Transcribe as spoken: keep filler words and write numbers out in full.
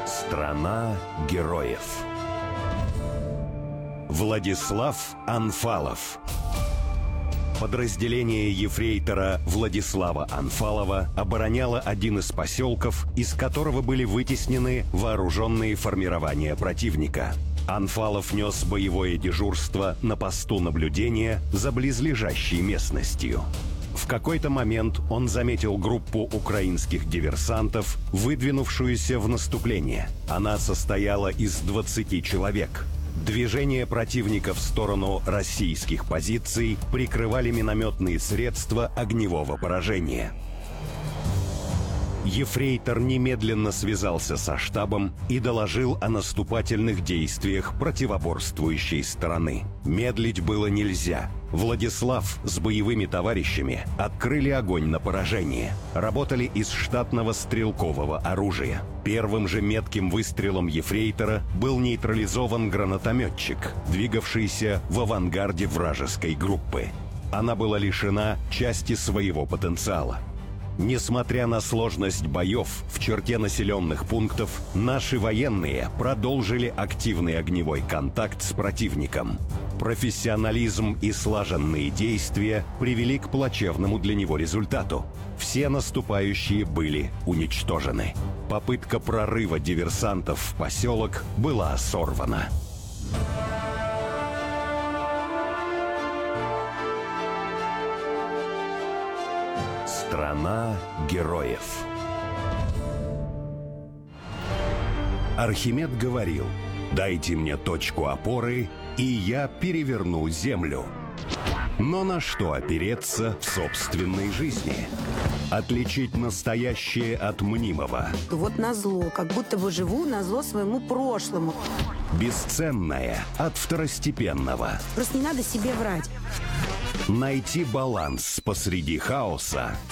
Страна героев. Владислав Анфалов. Подразделение ефрейтора Владислава Анфалова обороняло один из поселков, из которого были вытеснены вооруженные формирования противника. Анфалов нес боевое дежурство на посту наблюдения за близлежащей местностью. В какой-то момент он заметил группу украинских диверсантов, выдвинувшуюся в наступление. Она состояла из двадцати человек. Движение противника в сторону российских позиций прикрывали минометные средства огневого поражения. Ефрейтор немедленно связался со штабом и доложил о наступательных действиях противоборствующей стороны. Медлить было нельзя. Владислав с боевыми товарищами открыли огонь на поражение. Работали из штатного стрелкового оружия. Первым же метким выстрелом ефрейтора был нейтрализован гранатометчик, двигавшийся в авангарде вражеской группы. Она была лишена части своего потенциала. Несмотря на сложность боев в черте населенных пунктов, наши военные продолжили активный огневой контакт с противником. Профессионализм и слаженные действия привели к плачевному для него результату. Все наступающие были уничтожены. Попытка прорыва диверсантов в поселок была сорвана. Страна героев. Архимед говорил: «Дайте мне точку опоры, и я переверну землю». Но на что опереться в собственной жизни? Отличить настоящее от мнимого. Вот назло, как будто бы живу назло своему прошлому. Бесценное от второстепенного. Просто не надо себе врать. Найти баланс посреди хаоса